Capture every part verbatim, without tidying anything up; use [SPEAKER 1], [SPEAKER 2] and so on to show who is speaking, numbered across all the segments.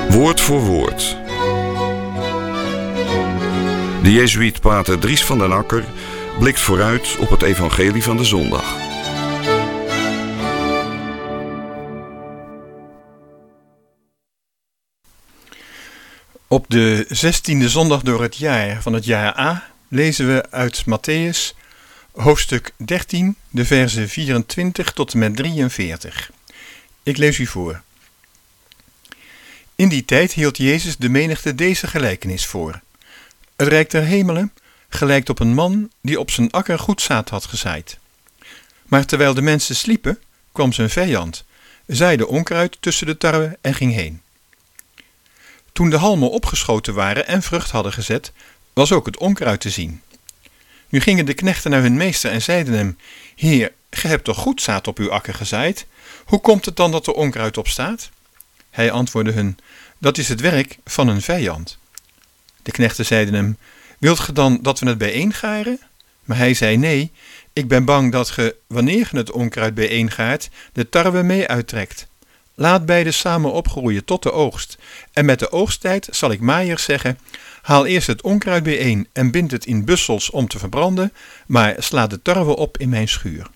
[SPEAKER 1] Woord voor woord. De jezuïet pater Dries van den Akker blikt vooruit op het evangelie van de zondag.
[SPEAKER 2] Op de zestiende zondag door het jaar van het jaar A lezen we uit Matthäus, hoofdstuk dertien, de verzen vierentwintig tot en met drieënveertig. Ik lees u voor. In die tijd hield Jezus de menigte deze gelijkenis voor. Het rijk der hemelen gelijkt op een man die op zijn akker goed zaad had gezaaid. Maar terwijl de mensen sliepen, kwam zijn vijand, zaaide onkruid tussen de tarwe en ging heen. Toen de halmen opgeschoten waren en vrucht hadden gezet, was ook het onkruid te zien. Nu gingen de knechten naar hun meester en zeiden hem: Heer, gij hebt toch goed zaad op uw akker gezaaid? Hoe komt het dan dat er onkruid op staat? Hij antwoordde hun: Dat is het werk van een vijand. De knechten zeiden hem: Wilt ge dan dat we het bijeengaren? Maar hij zei: Nee, ik ben bang dat ge, wanneer ge het onkruid bijeengaart, de tarwe mee uittrekt. Laat beide samen opgroeien tot de oogst. En met de oogsttijd zal ik maaiers zeggen: Haal eerst het onkruid bijeen en bind het in bussels om te verbranden, maar sla de tarwe op in mijn schuur.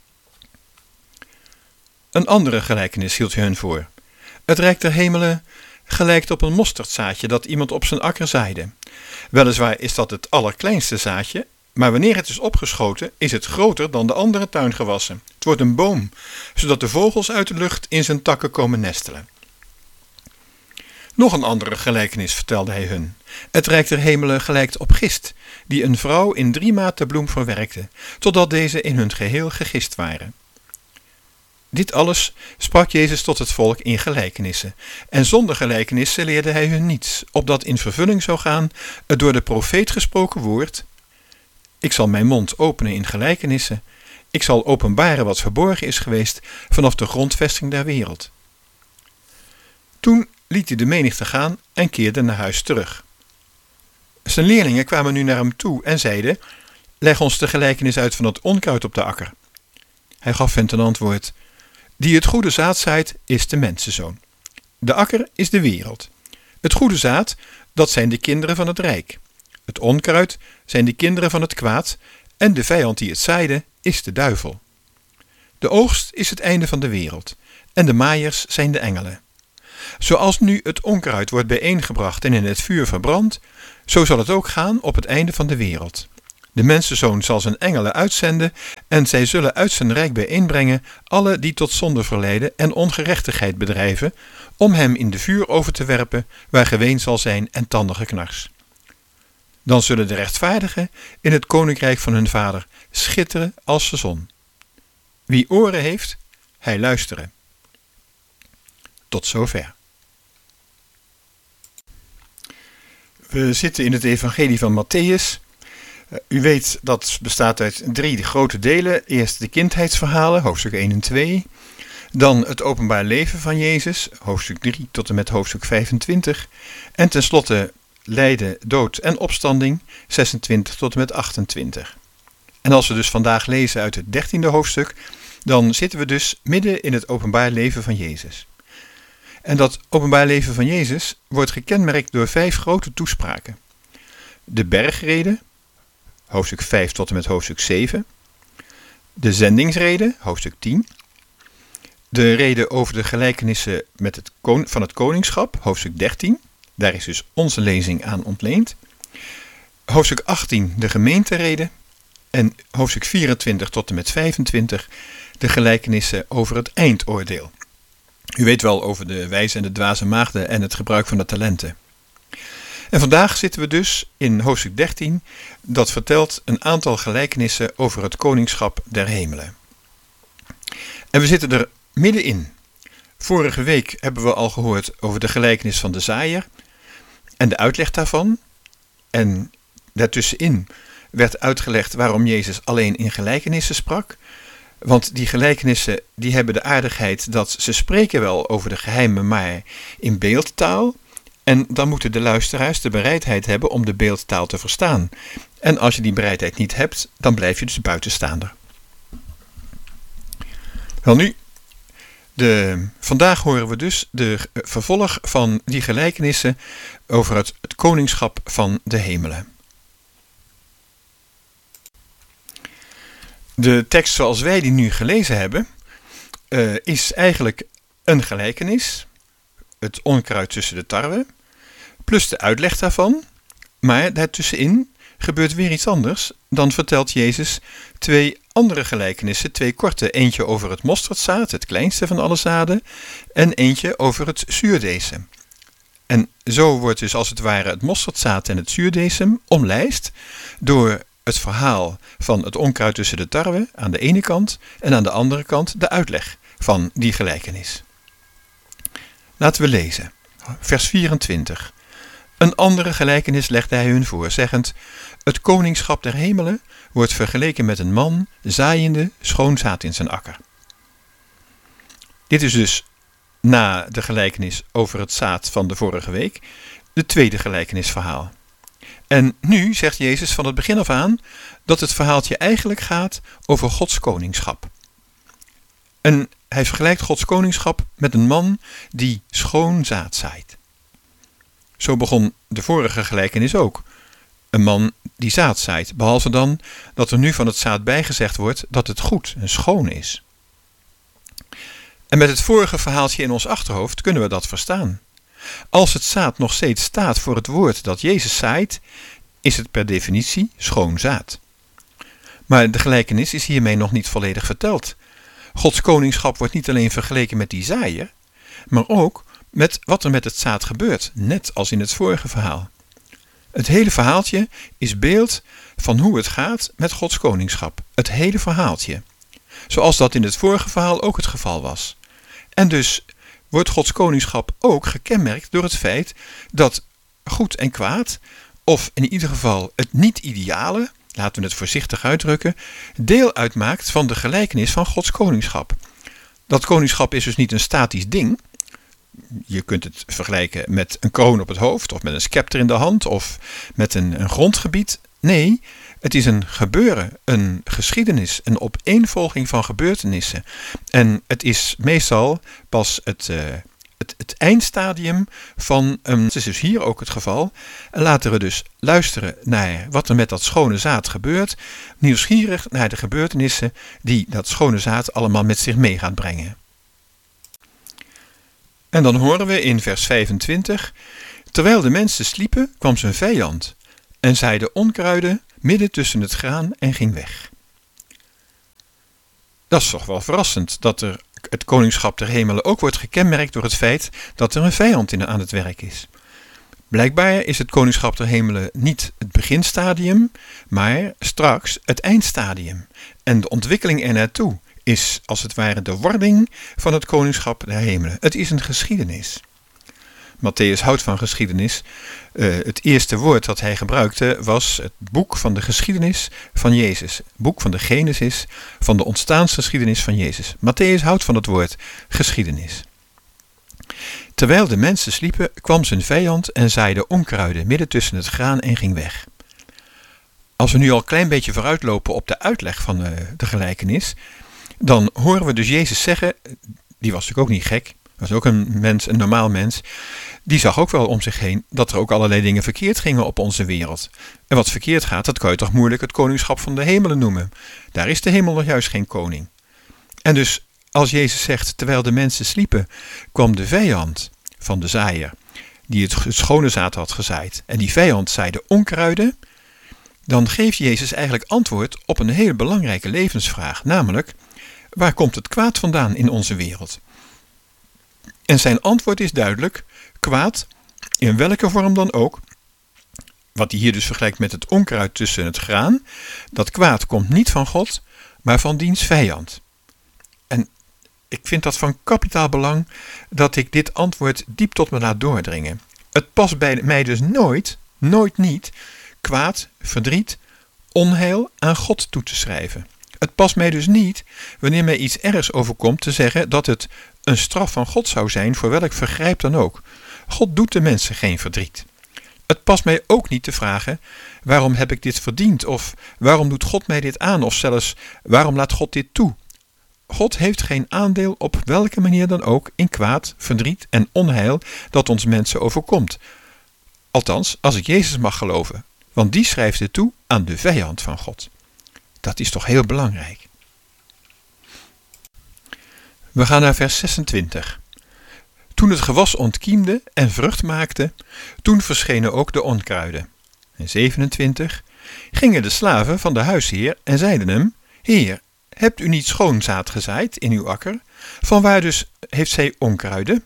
[SPEAKER 2] Een andere gelijkenis hield hij hun voor. Het rijk der hemelen gelijkt op een mosterdzaadje dat iemand op zijn akker zaaide. Weliswaar is dat het allerkleinste zaadje, maar wanneer het is opgeschoten, is het groter dan de andere tuingewassen. Het wordt een boom, zodat de vogels uit de lucht in zijn takken komen nestelen. Nog een andere gelijkenis vertelde hij hun. Het rijk der hemelen gelijkt op gist, die een vrouw in drie maten bloem verwerkte, totdat deze in hun geheel gegist waren. Dit alles sprak Jezus tot het volk in gelijkenissen. En zonder gelijkenissen leerde hij hun niets, opdat in vervulling zou gaan het door de profeet gesproken woord: Ik zal mijn mond openen in gelijkenissen. Ik zal openbaren wat verborgen is geweest vanaf de grondvesting der wereld. Toen liet hij de menigte gaan en keerde naar huis terug. Zijn leerlingen kwamen nu naar hem toe en zeiden: Leg ons de gelijkenis uit van het onkruid op de akker. Hij gaf hen ten antwoord: Die het goede zaad zaait, is de mensenzoon. De akker is de wereld. Het goede zaad, dat zijn de kinderen van het rijk. Het onkruid zijn de kinderen van het kwaad, en de vijand die het zaaide, is de duivel. De oogst is het einde van de wereld, en de maaiers zijn de engelen. Zoals nu het onkruid wordt bijeengebracht en in het vuur verbrand, zo zal het ook gaan op het einde van de wereld. De mensenzoon zal zijn engelen uitzenden, en zij zullen uit zijn rijk bijeenbrengen alle die tot zonde verleiden en ongerechtigheid bedrijven, om hem in de vuur over te werpen, waar geween zal zijn en tandengeknars. Dan zullen de rechtvaardigen in het koninkrijk van hun vader schitteren als de zon. Wie oren heeft, hij luisteren. Tot zover. We zitten in het evangelie van Matthäus. U weet dat het bestaat uit drie grote delen. Eerst de kindheidsverhalen, hoofdstuk één en twee. Dan het openbaar leven van Jezus, hoofdstuk drie tot en met hoofdstuk vijfentwintig. En tenslotte lijden, dood en opstanding, zesentwintig tot en met achtentwintig. En als we dus vandaag lezen uit het dertiende hoofdstuk, dan zitten we dus midden in het openbaar leven van Jezus. En dat openbaar leven van Jezus wordt gekenmerkt door vijf grote toespraken. De bergrede, hoofdstuk vijf tot en met hoofdstuk zeven. De zendingsrede, hoofdstuk tien. De rede over de gelijkenissen met het kon- van het koningschap, hoofdstuk dertien. Daar is dus onze lezing aan ontleend. Hoofdstuk achttien, de gemeenterede. En hoofdstuk vierentwintig tot en met vijfentwintig, de gelijkenissen over het eindoordeel. U weet wel over de wijze en de dwaze maagden en het gebruik van de talenten. En vandaag zitten we dus in hoofdstuk dertien, dat vertelt een aantal gelijkenissen over het koningschap der hemelen. En we zitten er middenin. Vorige week hebben we al gehoord over de gelijkenis van de zaaier en de uitleg daarvan. En daartussenin werd uitgelegd waarom Jezus alleen in gelijkenissen sprak. Want die gelijkenissen die hebben de aardigheid dat ze spreken wel over de geheimen, maar in beeldtaal. En dan moeten de luisteraars de bereidheid hebben om de beeldtaal te verstaan. En als je die bereidheid niet hebt, dan blijf je dus buitenstaander. Wel nu, De, vandaag horen we dus de vervolg van die gelijkenissen over het, het koningschap van de hemelen. De tekst zoals wij die nu gelezen hebben, uh, is eigenlijk een gelijkenis, het onkruid tussen de tarwe, plus de uitleg daarvan, maar daartussenin gebeurt weer iets anders. Dan vertelt Jezus twee andere gelijkenissen, twee korte. Eentje over het mosterdzaad, het kleinste van alle zaden, en eentje over het zuurdesem. En zo wordt dus als het ware het mosterdzaad en het zuurdesem omlijst door het verhaal van het onkruid tussen de tarwe aan de ene kant en aan de andere kant de uitleg van die gelijkenis. Laten we lezen. Vers vierentwintig. Een andere gelijkenis legde hij hun voor, zeggend: het koningschap der hemelen wordt vergeleken met een man zaaiende schoon zaad in zijn akker. Dit is dus na de gelijkenis over het zaad van de vorige week de tweede gelijkenisverhaal. En nu zegt Jezus van het begin af aan dat het verhaaltje eigenlijk gaat over Gods koningschap. En hij vergelijkt Gods koningschap met een man die schoon zaad zaait. Zo begon de vorige gelijkenis ook. Een man die zaad zaait, behalve dan dat er nu van het zaad bijgezegd wordt dat het goed en schoon is. En met het vorige verhaaltje in ons achterhoofd kunnen we dat verstaan. Als het zaad nog steeds staat voor het woord dat Jezus zaait, is het per definitie schoon zaad. Maar de gelijkenis is hiermee nog niet volledig verteld. Gods koningschap wordt niet alleen vergeleken met die zaaier, maar ook met wat er met het zaad gebeurt, net als in het vorige verhaal. Het hele verhaaltje is beeld van hoe het gaat met Gods koningschap. Het hele verhaaltje. Zoals dat in het vorige verhaal ook het geval was. En dus wordt Gods koningschap ook gekenmerkt door het feit dat goed en kwaad, of in ieder geval het niet-ideale, laten we het voorzichtig uitdrukken, deel uitmaakt van de gelijkenis van Gods koningschap. Dat koningschap is dus niet een statisch ding. Je kunt het vergelijken met een kroon op het hoofd, of met een scepter in de hand, of met een, een grondgebied. Nee, het is een gebeuren, een geschiedenis, een opeenvolging van gebeurtenissen. En het is meestal pas het, uh, het, het eindstadium van, um, het is dus hier ook het geval. En laten we dus luisteren naar wat er met dat schone zaad gebeurt, nieuwsgierig naar de gebeurtenissen die dat schone zaad allemaal met zich mee gaat brengen. En dan horen we in vers vijfentwintig: terwijl de mensen sliepen, kwam zijn vijand en zaaide onkruiden midden tussen het graan en ging weg. Dat is toch wel verrassend, dat er het koningschap der hemelen ook wordt gekenmerkt door het feit dat er een vijand in aan het werk is. Blijkbaar is het koningschap der hemelen niet het beginstadium, maar straks het eindstadium. En de ontwikkeling ernaartoe is als het ware de wording van het koningschap der hemelen. Het is een geschiedenis. Matthäus houdt van geschiedenis. Uh, het eerste woord dat hij gebruikte was het boek van de geschiedenis van Jezus. Het boek van de Genesis, van de ontstaansgeschiedenis van Jezus. Matthäus houdt van het woord geschiedenis. Terwijl de mensen sliepen, kwam zijn vijand en zaaide onkruiden midden tussen het graan en ging weg. Als we nu al een klein beetje vooruitlopen op de uitleg van de, de gelijkenis, dan horen we dus Jezus zeggen, die was natuurlijk ook niet gek, was ook een mens, een normaal mens, die zag ook wel om zich heen dat er ook allerlei dingen verkeerd gingen op onze wereld. En wat verkeerd gaat, dat kan je toch moeilijk het koningschap van de hemelen noemen. Daar is de hemel nog juist geen koning. En dus als Jezus zegt, terwijl de mensen sliepen, kwam de vijand van de zaaier, die het schone zaad had gezaaid, en die vijand zaaide onkruiden, dan geeft Jezus eigenlijk antwoord op een hele belangrijke levensvraag, namelijk, waar komt het kwaad vandaan in onze wereld? En zijn antwoord is duidelijk, kwaad, in welke vorm dan ook, wat hij hier dus vergelijkt met het onkruid tussen het graan, dat kwaad komt niet van God, maar van diens vijand. En ik vind dat van kapitaal belang dat ik dit antwoord diep tot me laat doordringen. Het past bij mij dus nooit, nooit niet, kwaad, verdriet, onheil aan God toe te schrijven. Het past mij dus niet, wanneer mij iets ergs overkomt, te zeggen dat het een straf van God zou zijn voor welk vergrijp dan ook. God doet de mensen geen verdriet. Het past mij ook niet te vragen, waarom heb ik dit verdiend? Of waarom doet God mij dit aan? Of zelfs, waarom laat God dit toe? God heeft geen aandeel op welke manier dan ook in kwaad, verdriet en onheil dat ons mensen overkomt. Althans, als ik Jezus mag geloven, want die schrijft het toe aan de vijand van God. Dat is toch heel belangrijk. We gaan naar vers zesentwintig. Toen het gewas ontkiemde en vrucht maakte, toen verschenen ook de onkruiden. En zevenentwintig. Gingen de slaven van de huisheer en zeiden hem: Heer, hebt u niet schoon zaad gezaaid in uw akker? Vanwaar dus heeft zij onkruiden?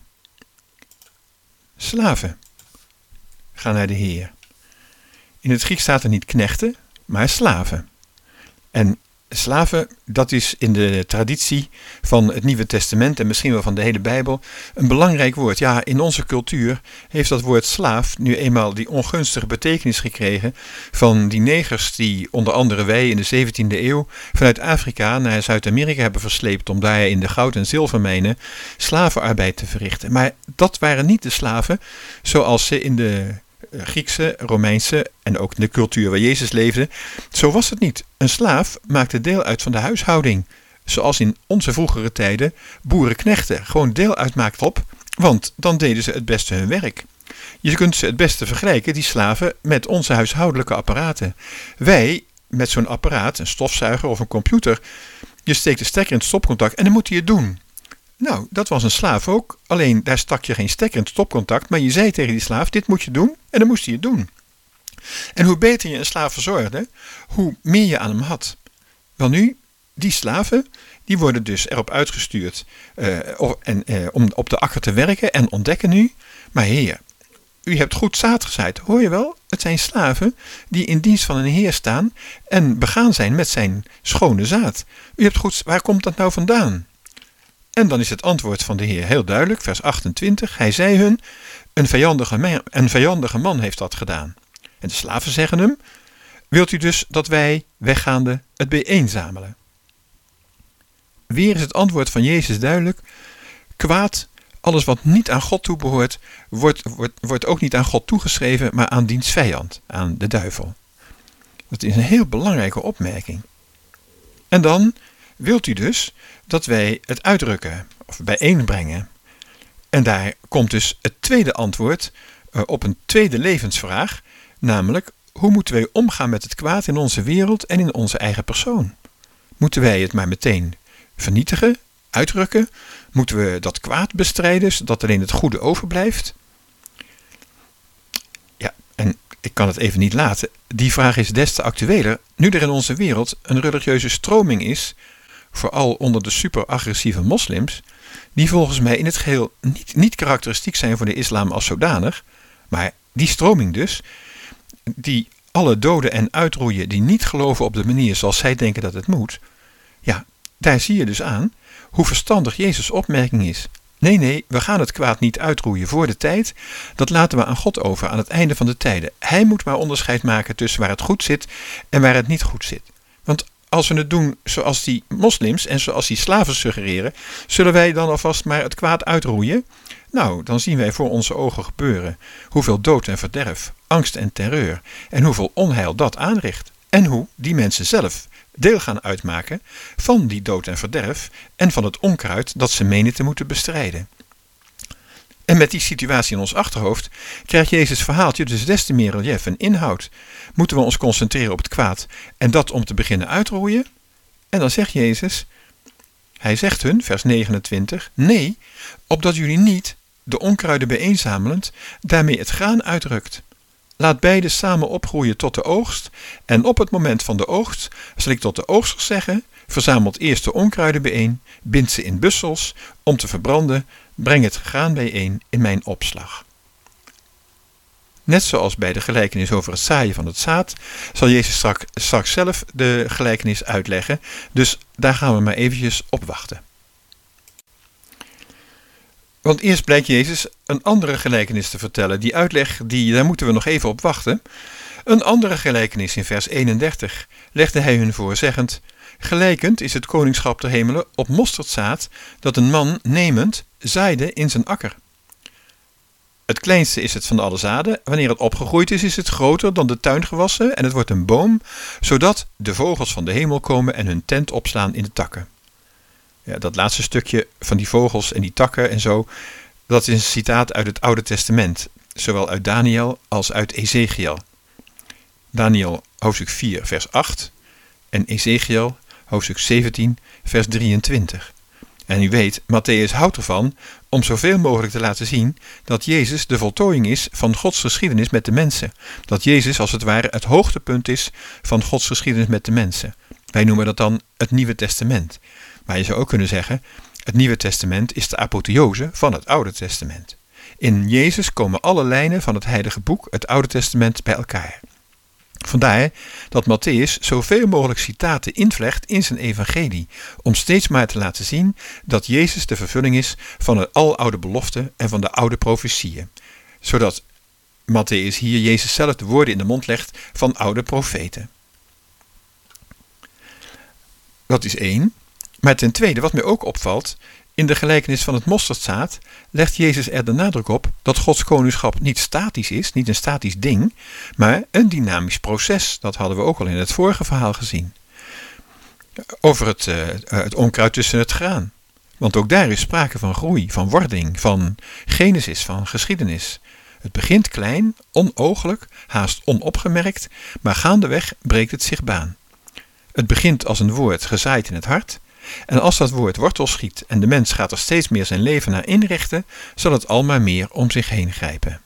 [SPEAKER 2] Slaven gaan naar de Heer. In het Grieks staat er niet knechten, maar slaven. En slaven, dat is in de traditie van het Nieuwe Testament en misschien wel van de hele Bijbel een belangrijk woord. Ja, in onze cultuur heeft dat woord slaaf nu eenmaal die ongunstige betekenis gekregen van die negers die onder andere wij in de zeventiende eeuw vanuit Afrika naar Zuid-Amerika hebben versleept om daar in de goud- en zilvermijnen slavenarbeid te verrichten. Maar dat waren niet de slaven zoals ze in de Griekse, Romeinse en ook in de cultuur waar Jezus leefde. Zo was het niet. Een slaaf maakte deel uit van de huishouding. Zoals in onze vroegere tijden boerenknechten gewoon deel uitmaakten op, want dan deden ze het beste hun werk. Je kunt ze het beste vergelijken, die slaven, met onze huishoudelijke apparaten. Wij, met zo'n apparaat, een stofzuiger of een computer, je steekt de stekker in het stopcontact en dan moet hij het doen. Nou, dat was een slaaf ook, alleen daar stak je geen stekker in het stopcontact, maar je zei tegen die slaaf, dit moet je doen, en dan moest hij het doen. En hoe beter je een slaaf verzorgde, hoe meer je aan hem had. Wel nu, die slaven, die worden dus erop uitgestuurd uh, en, uh, om op de akker te werken en ontdekken nu, maar heer, u hebt goed zaad gezaaid, hoor je wel? Het zijn slaven die in dienst van een heer staan en begaan zijn met zijn schone zaad. U hebt goed, waar komt dat nou vandaan? En dan is het antwoord van de Heer heel duidelijk, vers achtentwintig. Hij zei hun, een vijandige, man, een vijandige man heeft dat gedaan. En de slaven zeggen hem, wilt u dus dat wij, weggaande, het bijeenzamelen? Weer is het antwoord van Jezus duidelijk. Kwaad, alles wat niet aan God toebehoort, wordt, wordt, wordt ook niet aan God toegeschreven, maar aan diens vijand, aan de duivel. Dat is een heel belangrijke opmerking. En dan wilt u dus dat wij het uitdrukken of bijeenbrengen. En daar komt dus het tweede antwoord uh, op een tweede levensvraag, namelijk hoe moeten wij omgaan met het kwaad in onze wereld en in onze eigen persoon? Moeten wij het maar meteen vernietigen, uitdrukken? Moeten we dat kwaad bestrijden, zodat alleen het goede overblijft? Ja, en ik kan het even niet laten. Die vraag is des te actueler, nu er in onze wereld een religieuze stroming is, vooral onder de superagressieve moslims, die volgens mij in het geheel niet, niet karakteristiek zijn voor de islam als zodanig, maar die stroming dus, die alle doden en uitroeien die niet geloven op de manier zoals zij denken dat het moet, ja, daar zie je dus aan hoe verstandig Jezus' opmerking is. Nee, nee, we gaan het kwaad niet uitroeien voor de tijd, dat laten we aan God over aan het einde van de tijden. Hij moet maar onderscheid maken tussen waar het goed zit en waar het niet goed zit. Want als we het doen zoals die moslims en zoals die slaven suggereren, zullen wij dan alvast maar het kwaad uitroeien? Nou, dan zien wij voor onze ogen gebeuren hoeveel dood en verderf, angst en terreur en hoeveel onheil dat aanricht. En hoe die mensen zelf deel gaan uitmaken van die dood en verderf en van het onkruid dat ze menen te moeten bestrijden. En met die situatie in ons achterhoofd krijgt Jezus' verhaaltje dus des te meer relief en inhoud. Moeten we ons concentreren op het kwaad en dat om te beginnen uitroeien? En dan zegt Jezus, hij zegt hun, vers negenentwintig, nee, opdat jullie niet, de onkruiden bijeenzamelend, daarmee het graan uitrukt. Laat beide samen opgroeien tot de oogst, en op het moment van de oogst zal ik tot de oogsters zeggen, verzamelt eerst de onkruiden bijeen, bind ze in bussels, om te verbranden, breng het graan bijeen in mijn opslag. Net zoals bij de gelijkenis over het zaaien van het zaad, zal Jezus straks, straks zelf de gelijkenis uitleggen, dus daar gaan we maar eventjes op wachten. Want eerst blijkt Jezus een andere gelijkenis te vertellen. Die uitleg, die, daar moeten we nog even op wachten. Een andere gelijkenis in vers eenendertig legde hij hun voor, zeggend, gelijkend is het koningschap der hemelen op mosterdzaad dat een man nemend zaaide in zijn akker. Het kleinste is het van alle zaden. Wanneer het opgegroeid is, is het groter dan de tuingewassen en het wordt een boom, zodat de vogels van de hemel komen en hun tent opslaan in de takken. Ja, dat laatste stukje van die vogels en die takken en zo, dat is een citaat uit het Oude Testament, zowel uit Daniel als uit Ezechiel. Daniel hoofdstuk vier vers acht en Ezechiel hoofdstuk zeventien vers drieëntwintig. En u weet, Matthäus houdt ervan om zoveel mogelijk te laten zien dat Jezus de voltooiing is van Gods geschiedenis met de mensen. Dat Jezus als het ware het hoogtepunt is van Gods geschiedenis met de mensen. Wij noemen dat dan het Nieuwe Testament. Maar je zou ook kunnen zeggen, het Nieuwe Testament is de apotheose van het Oude Testament. In Jezus komen alle lijnen van het heilige boek, het Oude Testament, bij elkaar. Vandaar dat Matthäus zoveel mogelijk citaten invlecht in zijn evangelie, om steeds maar te laten zien dat Jezus de vervulling is van de aloude beloften en van de oude profetieën. Zodat Matthäus hier Jezus zelf de woorden in de mond legt van oude profeten. Dat is één. Maar ten tweede, wat mij ook opvalt, in de gelijkenis van het mosterdzaad legt Jezus er de nadruk op dat Gods koningschap niet statisch is, niet een statisch ding, maar een dynamisch proces. Dat hadden we ook al in het vorige verhaal gezien. Over het, uh, het onkruid tussen het graan. Want ook daar is sprake van groei, van wording, van genesis, van geschiedenis. Het begint klein, onooglijk, haast onopgemerkt, maar gaandeweg breekt het zich baan. Het begint als een woord gezaaid in het hart. En als dat woord wortel schiet en de mens gaat er steeds meer zijn leven naar inrichten, zal het al maar meer om zich heen grijpen.